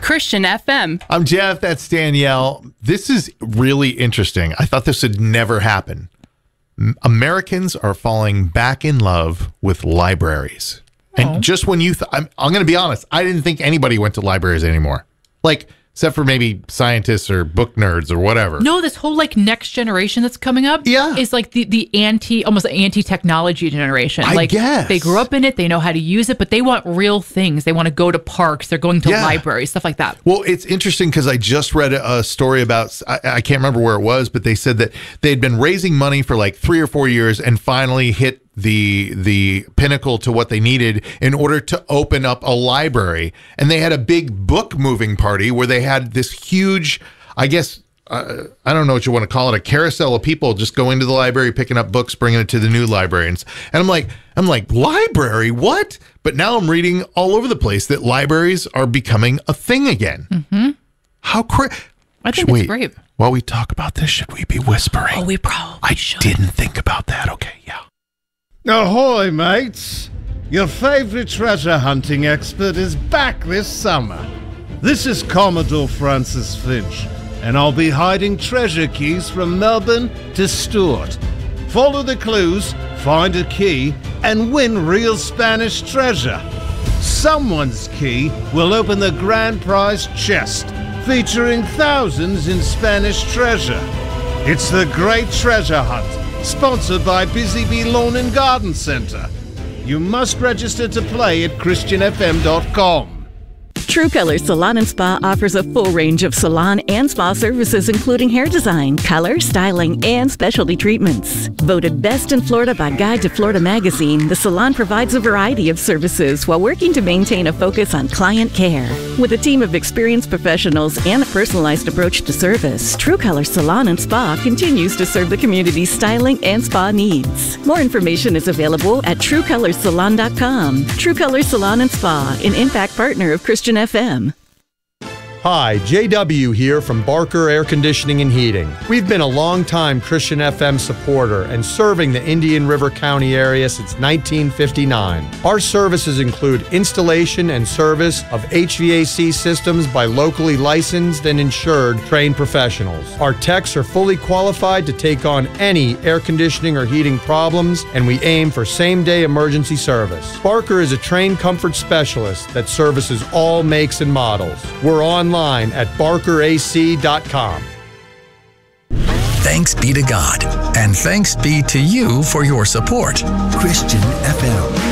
Christian FM. I'm Jeff. That's Danielle. This is really interesting. I thought this would never happen. Americans are falling back in love with libraries. And just when you I'm going to be honest, I didn't think anybody went to libraries anymore. Like, except for maybe scientists or book nerds or whatever. No, this whole like next generation that's coming up is like the almost anti-technology generation. I guess. They grew up in it, they know how to use it, but they want real things. They want to go to parks, they're going to libraries, stuff like that. Well, it's interesting because I just read a story about, I can't remember where it was, but they said that they'd been raising money for like 3 or 4 years and finally hit the pinnacle to what they needed in order to open up a library. And they had a big book moving party where they had this huge, I guess, I don't know what you want to call it, a carousel of people just going to the library, picking up books, bringing it to the new librarians. And I'm like, library, what? But now I'm reading all over the place that libraries are becoming a thing again. Mm-hmm. How I think it's great. While we talk about this, should we be whispering? Oh, we probably should. I didn't think about that. Okay, yeah. Ahoy, mates! Your favorite treasure hunting expert is back this summer. This is Commodore Francis Finch, and I'll be hiding treasure keys from Melbourne to Stuart. Follow the clues, find a key, and win real Spanish treasure. Someone's key will open the grand prize chest, featuring thousands in Spanish treasure. It's the Great Treasure Hunt, sponsored by Busy Bee Lawn and Garden Centre. You must register to play at christianfm.com. True Color Salon and Spa offers a full range of salon and spa services, including hair design, color, styling, and specialty treatments. Voted best in Florida by Guide to Florida magazine, the salon provides a variety of services while working to maintain a focus on client care. With a team of experienced professionals and a personalized approach to service, True Color Salon and Spa continues to serve the community's styling and spa needs. More information is available at TrueColorSalon.com. True Color Salon and Spa, an impact partner of Christian FM. Hi, JW here from Barker Air Conditioning and Heating. We've been a long-time Christian FM supporter and serving the Indian River County area since 1959. Our services include installation and service of HVAC systems by locally licensed and insured trained professionals. Our techs are fully qualified to take on any air conditioning or heating problems, and we aim for same-day emergency service. Barker is a trained comfort specialist that services all makes and models. We're online at barkerac.com. Thanks be to God, and thanks be to you for your support. Christian FM.